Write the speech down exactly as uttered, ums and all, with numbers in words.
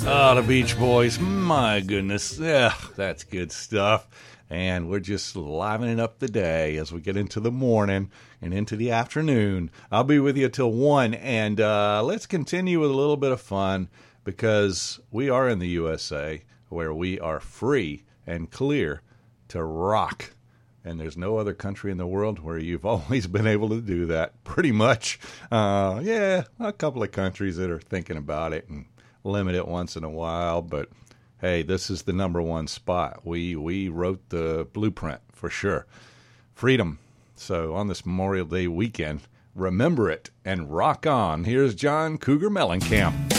Oh, the Beach Boys. My goodness. Yeah, that's good stuff. And we're just livening up the day as we get into the morning and into the afternoon. I'll be with you till one. And uh, let's continue with a little bit of fun because we are in the U S A where we are free and clear to rock. And there's no other country in the world where you've always been able to do that, pretty much. Uh, yeah, a couple of countries that are thinking about it and limit it once in a while. But, hey, this is the number one spot. We we wrote the blueprint for sure. Freedom. So on this Memorial Day weekend, remember it and rock on. Here's John Cougar Mellencamp.